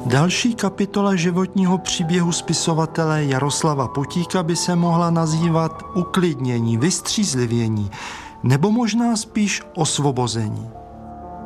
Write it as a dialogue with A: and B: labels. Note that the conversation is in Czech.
A: Další kapitola životního příběhu spisovatele Jaroslava Putíka by se mohla nazývat uklidnění, vystřízlivění, nebo možná spíš osvobození.